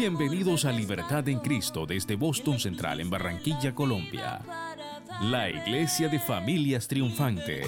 Bienvenidos a Libertad en Cristo desde Boston Central en Barranquilla, Colombia. La Iglesia de Familias Triunfantes.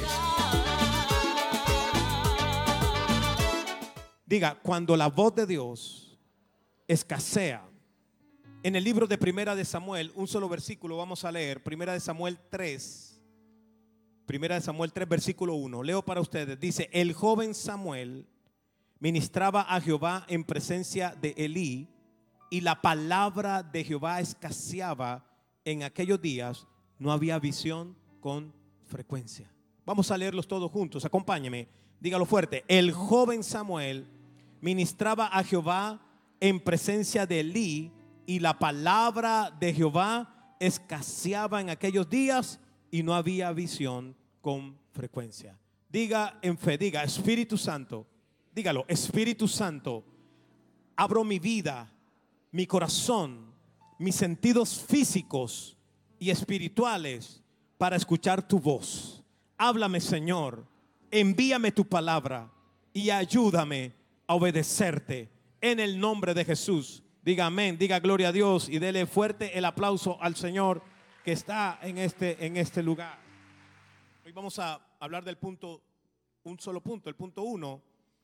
Diga, cuando la voz de Dios escasea. En el libro de Primera de Samuel, un solo versículo vamos a leer. Primera de Samuel 3, versículo 1. Leo para ustedes. Dice: el joven Samuel ministraba a Jehová en presencia de Elí, y la palabra de Jehová escaseaba en aquellos días. No había visión con frecuencia. Vamos a leerlos todos juntos. Acompáñeme. Dígalo fuerte. El joven Samuel ministraba a Jehová en presencia de Elí, y la palabra de Jehová escaseaba en aquellos días, y no había visión con frecuencia. Diga en fe, diga: Espíritu Santo, dígalo, Espíritu Santo, abro mi vida, mi corazón, mis sentidos físicos y espirituales para escuchar tu voz. Háblame, Señor, envíame tu palabra y ayúdame a obedecerte en el nombre de Jesús. Diga amén, diga gloria a Dios y dele fuerte el aplauso al Señor que está en este lugar. Hoy vamos a hablar del punto, un solo punto, el punto 1.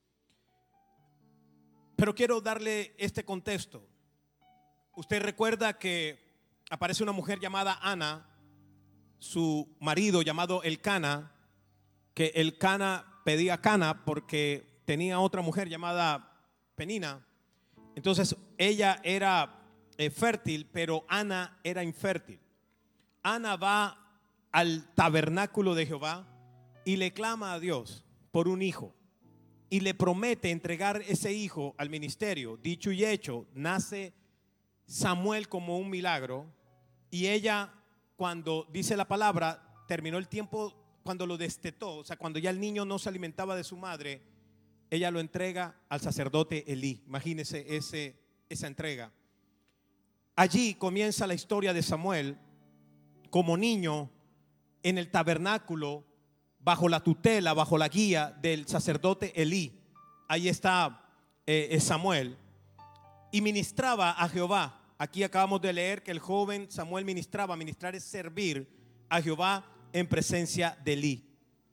Pero quiero darle este contexto. Usted recuerda que aparece una mujer llamada Ana, su marido llamado Elcana, que Elcana pedía Cana porque tenía otra mujer llamada Penina. Entonces ella era fértil, pero Ana era infértil. Ana va al tabernáculo de Jehová y le clama a Dios por un hijo, y le promete entregar ese hijo al ministerio. Dicho y hecho, nace Samuel como un milagro, y ella, cuando dice la palabra, terminó el tiempo cuando lo destetó, o sea, cuando ya el niño no se alimentaba de su madre, ella lo entrega al sacerdote Elí. Imagínese esa entrega. Allí comienza la historia de Samuel como niño en el tabernáculo, bajo la tutela, bajo la guía del sacerdote Elí. Ahí está Samuel, y ministraba a Jehová. Aquí acabamos de leer que el joven Samuel ministraba. Ministrar es servir a Jehová en presencia de Elí.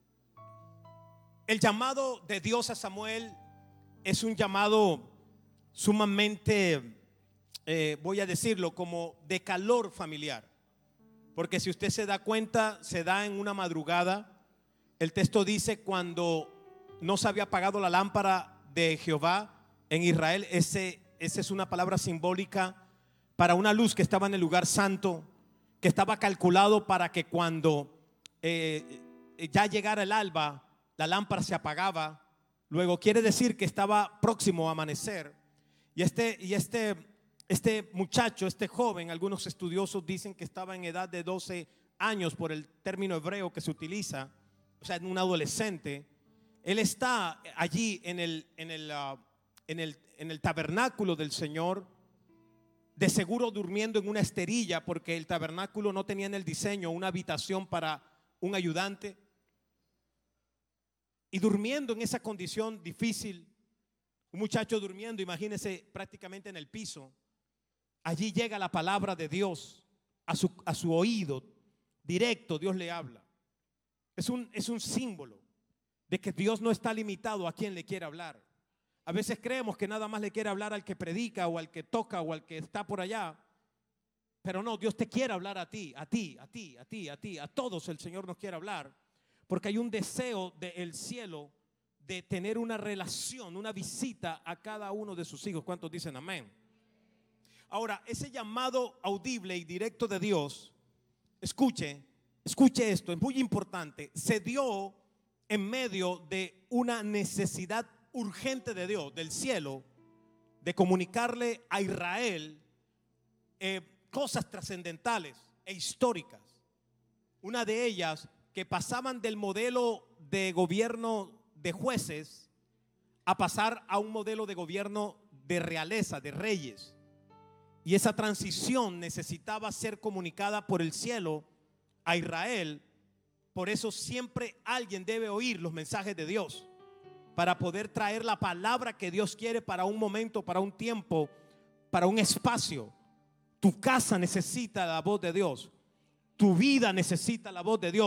El llamado de Dios a Samuel es un llamado sumamente, voy a decirlo, como de calor familiar. Porque si usted se da cuenta, se da en una madrugada. El texto dice: cuando no se había apagado la lámpara de Jehová en Israel. Esa es una palabra simbólica para una luz que estaba en el lugar santo, que estaba calculado para que cuando ya llegara el alba, la lámpara se apagaba. Luego quiere decir que estaba próximo a amanecer. Y este muchacho, este joven, algunos estudiosos dicen que estaba en edad de 12 años por el término hebreo que se utiliza, o sea, un adolescente. Él está allí en el tabernáculo del Señor, de seguro durmiendo en una esterilla, porque el tabernáculo no tenía en el diseño una habitación para un ayudante. Y durmiendo en esa condición difícil, un muchacho durmiendo, imagínese, prácticamente en el piso. Allí llega la palabra de Dios a su oído directo. Dios le habla. Es un símbolo de que Dios no está limitado a quien le quiere hablar. A veces creemos que nada más le quiere hablar al que predica, o al que toca, o al que está por allá. Pero no, Dios te quiere hablar a ti, a todos el Señor nos quiere hablar. Porque hay un deseo del cielo de tener una relación, una visita a cada uno de sus hijos. ¿Cuántos dicen amén? Ahora, ese llamado audible y directo de Dios, escuche esto, es muy importante. Se dio en medio de una necesidad urgente de Dios, del cielo, de comunicarle a Israel cosas trascendentales e históricas. Una de ellas, que pasaban del modelo de gobierno de jueces a pasar a un modelo de gobierno de realeza, de reyes. Y esa transición necesitaba ser comunicada por el cielo a Israel. Por eso siempre alguien debe oír los mensajes de Dios, para poder traer la palabra que Dios quiere para un momento, para un tiempo para un espacio. Tu casa necesita la voz de Dios. Tu vida necesita la voz de Dios.